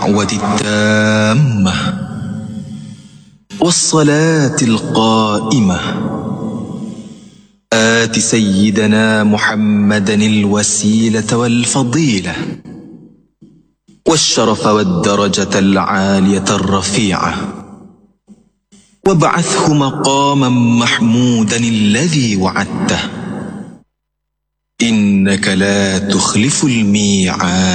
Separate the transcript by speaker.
Speaker 1: التامة والصلاة القائمة آت سيدنا محمدا الوسيلة والفضيلة والشرف والدرجة العالية الرفيعة وابعثه مقاما محمودا الذي وعدته إنك لا تخلف الميعاد.